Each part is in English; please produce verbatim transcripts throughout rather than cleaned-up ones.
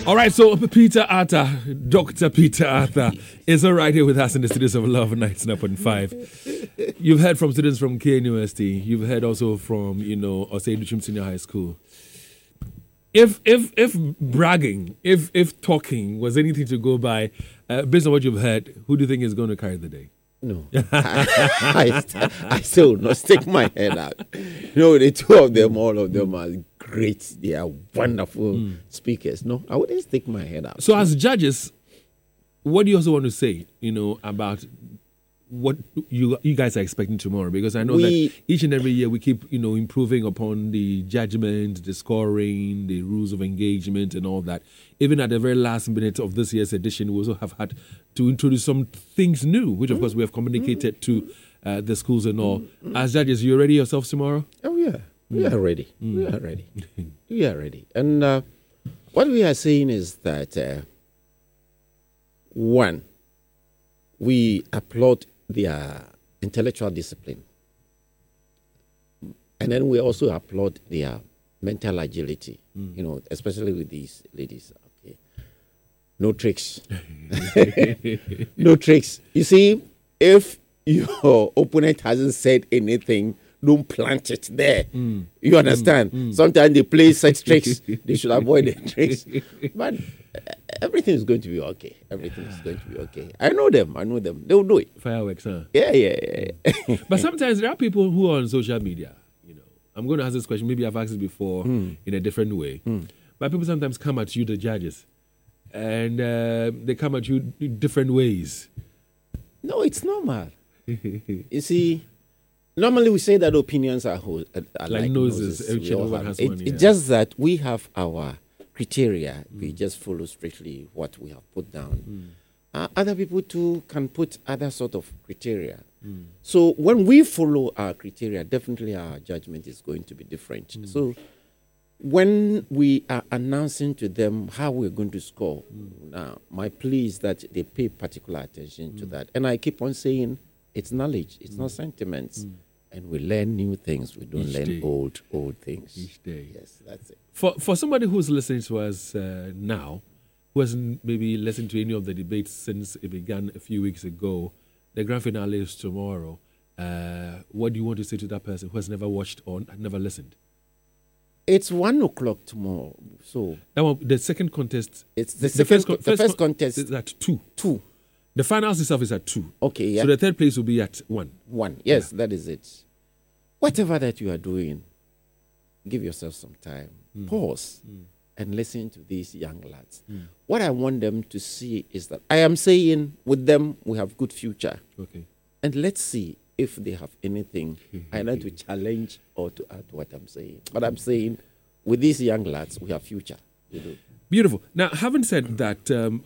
All right, so Peter Arthur, Doctor Peter Arthur, is all right here with us in the studios of Love ninety-nine point five. You've heard from students from K University. You've heard also from, you know, Osei Duchum Senior High School. If if if bragging, if if talking was anything to go by, uh, based on what you've heard, who do you think is going to carry the day? No, I, I, I still would not stick my head out. You know, the two of them, all of them are great. They are wonderful mm. speakers. No, I wouldn't stick my head out. So, as judges, what do you also want to say? You know, about what you you guys are expecting tomorrow? Because I know we, that each and every year we keep, you know, improving upon the judgment, the scoring, the rules of engagement, and all that. Even at the very last minute of this year's edition, we also have had to introduce some things new, which of mm. course we have communicated mm. to uh, the schools and all. Mm. As judges, you ready yourself tomorrow? Oh yeah, we mm. are ready. Mm. We are ready. we are ready. And uh, what we are saying is that uh, one, we applaud their intellectual discipline, and then we also applaud their mental agility. Mm. You know, especially with these ladies. Okay, no tricks, no tricks. You see, if your opponent hasn't said anything, don't plant it there. Mm. You understand? Mm. Mm. Sometimes they play such tricks; they should avoid the tricks. But everything is going to be okay. Everything is going to be okay. I know them. I know them. They'll do it. Fireworks, huh? Yeah, yeah, yeah. But sometimes there are people who are on social media. You know, I'm going to ask this question. Maybe I've asked it before mm. in a different way. Mm. But people sometimes come at you, the judges, and uh, they come at you different ways. No, it's normal. You see, normally we say that opinions are, ho- are like, like noses. noses. It, one, it's yeah. just that we have our criteria. Mm. We just follow strictly what we have put down. Mm. Uh, other people too can put other sort of criteria. Mm. So when we follow our criteria, definitely our judgment is going to be different. Mm. So when we are announcing to them how we're going to score, mm. now my plea is that they pay particular attention mm. to that. And I keep on saying it's knowledge, it's mm. not sentiments. Mm. And we learn new things. We don't Each learn day. old old things. Each day. Yes, that's it. For for somebody who's listening to us uh, now, who hasn't maybe listened to any of the debates since it began a few weeks ago, the grand finale is tomorrow. Uh, what do you want to say to that person who has never watched or never listened? It's one o'clock tomorrow. So now the second contest. It's the, the first. Co- the first, first contest is at two. Two. The finals itself is at two. Okay. Yeah. So the third place will be at one. One. Yes, yeah. That is it. Whatever that you are doing, give yourself some time. Mm. Pause mm. and listen to these young lads. Mm. What I want them to see is that I am saying with them we have good future. Okay. And let's see if they have anything either to challenge or to add to what I'm saying. But I'm saying with these young lads we have future. We do. Beautiful. Now, having said that, um,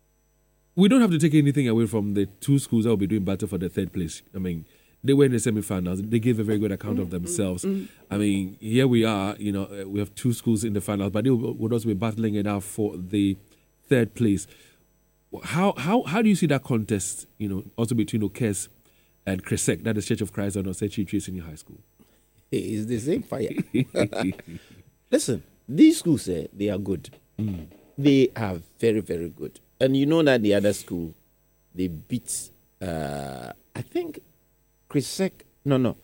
we don't have to take anything away from the two schools that will be doing battle for the third place. I mean, they were in the semi-finals. They gave a very good account of themselves. Mm-hmm. I mean, here we are. You know, uh, we have two schools in the finals, but they would also be battling it out for the third place. How how how do you see that contest? You know, also between Okes and Cresek, that is Church of Christ and Osei Chichi Senior High School. It's the same fire. Listen, these schools, eh, they are good. Mm. They are very very good, and you know that the other school, they beat. Uh, I think. Cresek, no, no.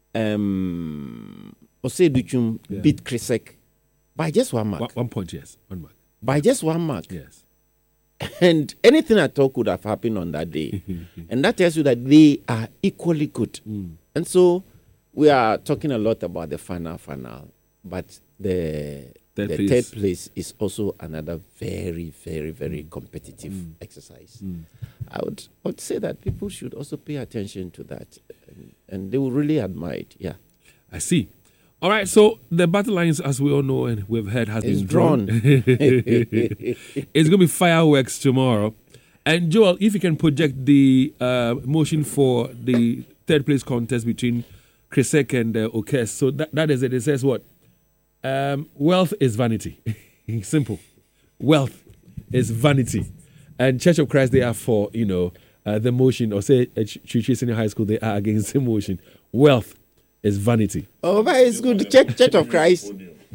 Um, Osei Duchum yeah. beat Cresek by just one mark. One, one point, yes. One mark. By just one mark. Yes. And anything at all could have happened on that day. And that tells you that they are equally good. Mm. And so we are talking a lot about the final, final. But the, third, the place. third place is also another very, very, very mm. competitive mm. exercise. Mm. I would, I would say that people should also pay attention to that, and, and they will really admire it. Yeah, I see. All right, so the battle lines, as we all know and we've heard, has it's been drawn. drawn. It's going to be fireworks tomorrow. And Joel, if you can project the uh, motion for the third place contest between Cresek and uh, Okes. So that, that is it. It says what? Um, wealth is vanity. Simple. Wealth is vanity. And Church of Christ, they are for, you know, uh, the motion, or say at Chichi Senior High School, they are against the motion. Wealth is vanity. Oh, but it's good. Church, Church of Christ.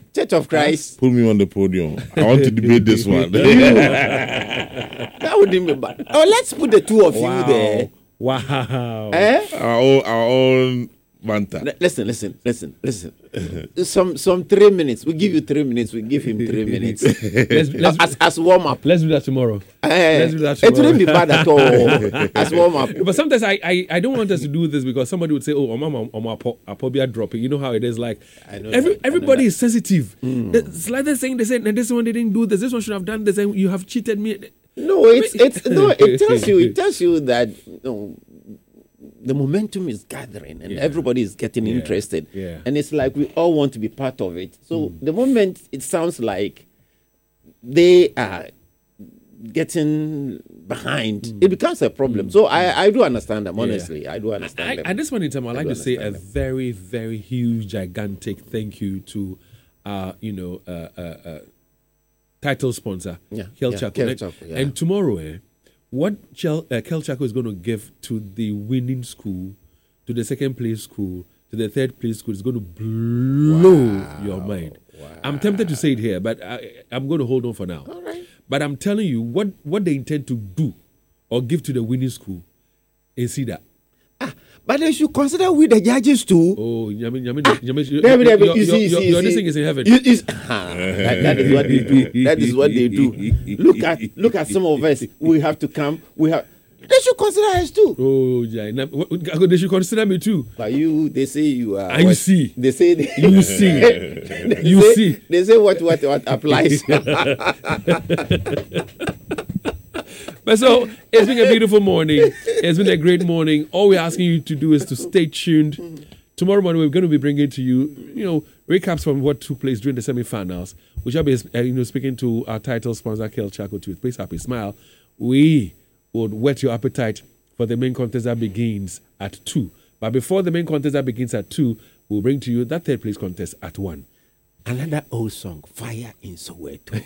Church of Christ. Put me on the podium. I want to debate this one. That wouldn't be bad. Oh, let's put the two of Wow. you there. Wow. Eh? Our own, our own banter. L- Listen, listen, listen, listen. some some three minutes. We give you three minutes. We give him three minutes. Let's, let's, as as warm up. let's do that tomorrow. Eh, Let's do that it wouldn't be tomorrow. bad at all. As warm up. But sometimes I, I, I don't want us to do this because somebody would say, oh, Mama, I'm a dropping. You know how it is. Like, I know every, that, I know everybody that. is sensitive. It's like they're saying, they said, this one didn't do this. This one should have done this. And you have cheated me. No, it's it's no. It tells you. It tells you that you know, the momentum is gathering and Yeah. everybody is getting Yeah. interested. Yeah. And it's like we all want to be part of it. So the moment it sounds like they are getting behind, it becomes a problem. So I, I do understand them, honestly. I do understand I, them. at this point in time, I'd I like do to say a understand them. very, very huge, gigantic thank you to, uh, you know, uh, uh, uh, title sponsor, Yeah, Kel yeah, Chaco. Kel And- Chaco, yeah. And tomorrow, eh, what Kel, uh, Kel Chaco is going to give to the winning school, to the second place school, to the third place school is going to blow your mind. I'm tempted to say it here, but I, I'm going to hold on for now. All right. But I'm telling you, what, what they intend to do or give to the winning school is see that. But they should consider we the judges too. Oh, Yami, Yami, Yami, your, David, David, your, you see, your, you your, see, your you this see. thing is in heaven. You- you- Ah, that- that is what they do. That is what they do. Look at look at some of us. We have to come. We have. They should consider us too. Oh, yeah. Now, what- what- they should consider me too. But you, they say you are. I what- see. They say they, You see. they You say, see. They say what what what applies. But so, it's been a beautiful morning. It's been a great morning. All we're asking you to do is to stay tuned. Tomorrow morning, we're going to be bringing to you, you know, recaps from what took place during the semi-finals. We shall be, uh, you know, speaking to our title sponsor, Kel Chaco Toothpaste Happy Smile. We would whet your appetite for the main contest that begins at two. But before the main contest that begins at two, we'll bring to you that third place contest at one. Another old song, Fire in Soweto.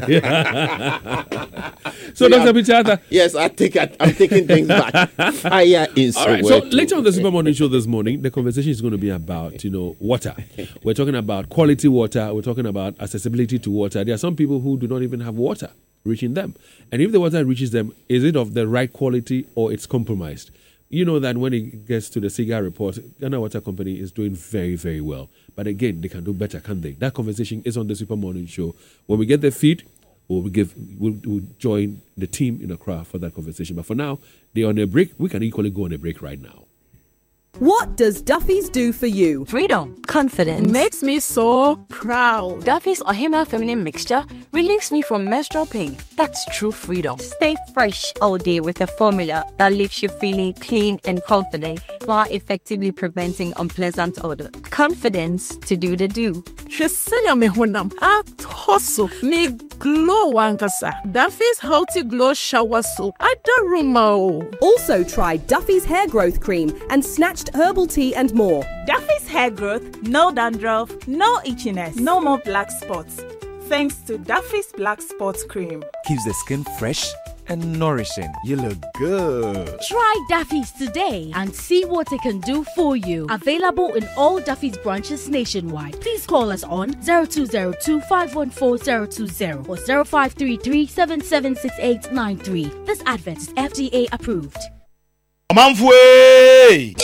So, Doctor Pichata. Yes, I take it. I'm taking things back. Fire in Soweto. All right, so later on the Super Morning Show this morning, the conversation is going to be about, you know, water. We're talking about quality water. We're talking about accessibility to water. There are some people who do not even have water reaching them. And if the water reaches them, is it of the right quality or it's compromised? You know that when it gets to the SIGA report, Ghana Water Company is doing very, very well. But again, they can do better, can't they? That conversation is on the Super Morning Show. When we get the feed, we'll give we'll, we'll join the team in Accra for that conversation. But for now, they're on a break. We can equally go on a break right now. What does Duffy's do for you? Freedom, confidence. Makes me so proud. Duffy's Ohima feminine mixture relieves me from menstrual pain. That's true freedom. Stay fresh all day with a formula that leaves you feeling clean and confident while effectively preventing unpleasant odor. Confidence to do the do. Shesenya me honam. At hustle. Me glow wankasa. Duffy's healthy glow shower soap. I don't rumor. Also try Duffy's hair growth cream and snatched herbal tea and more. Duffy's hair growth, no dandruff, no itchiness, no more black spots. Thanks to Duffy's Black Spots Cream. Keeps the skin fresh and nourishing. You look good. Try Duffy's today and see what it can do for you. Available in all Duffy's branches nationwide. Please call us on zero two zero two, five one four, zero two zero or zero five three three, seven seven six eight nine three. This advert is F D A approved. Amanfwe!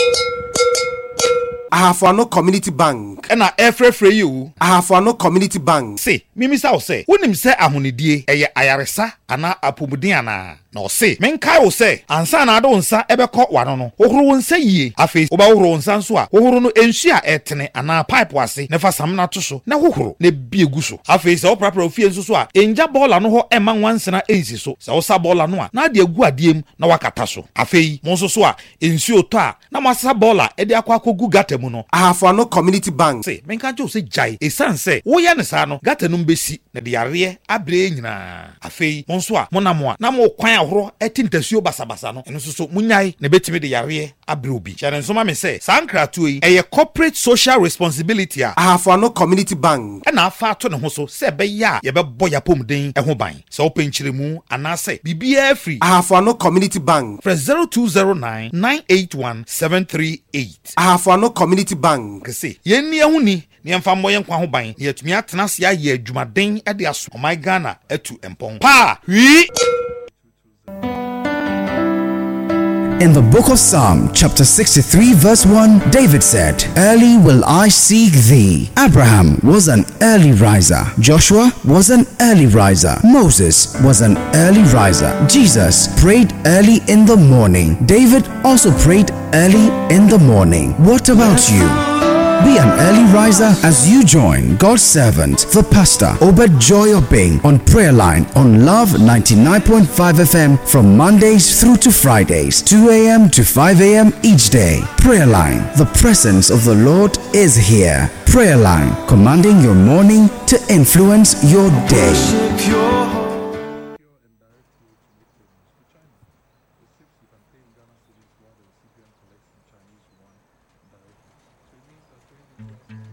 Ahafano Community Bank. Ena efrefre you. Ahafano Community Bank. Say, mimi sa o say, wonim say ahonidie eye ayaresa ana apomuden ana. Na o say, menkai o say, ansa na ado nsa ebekọ wano no. Ohoro nsa yie. Afi oba ohoro nsa nso a, ohoro no ensu a etene ana pipe wase, ne fa sam na to so. Na ohoro ne bie gu so. Afi se o prapra ofie nso so a, enja bola no ho ema nwansena ensi so. Se o sa bola no a, na de agu adiem na wakata so. Afi mo nso so a, ensu oto a, na masa bola e de akwa akogu gata mu no. Ahafano Community Bank. Say, menka jo se jai. E san se, wo ya ne sa no, gata no mbesi na de yare abre nyina. Afi mo nso a, mo na mo a, na mo kwan ahoro etintasuo basabasa no. Eno so so munyai na betimi de yare abre obi. Chane nso ma me se, sankratu yi eye corporate social responsibility a Ahafano Community Bank. E na afa to ne ho so se be ya ye be boya pomden e ho ban. Se wo penchiremu anase bibia free. Ahafano Community Bank. Press zero two zero nine, nine eight one, seven three eight. Ahafano Community Bank. Kese, yen ni ehuni ne yɛmfa mmɔ yɛn nkwa ho ban ne yɛtumi atena se ayɛ adwumaden de aso ɔman Ghana atu mpɔn pa hwi. In the book of Psalm, chapter sixty-three, verse one, David said, "Early will I seek thee." Abraham was an early riser. Joshua was an early riser. Moses was an early riser. Jesus prayed early in the morning. David also prayed early in the morning. What about you? Be an early riser as you join God's servant, the pastor Obed Joy Obeng, on Prayer Line on Love ninety-nine point five F M from Mondays through to Fridays, two a.m. to five a.m. each day. Prayer Line, the presence of the Lord is here. Prayer Line, commanding your morning to influence your day.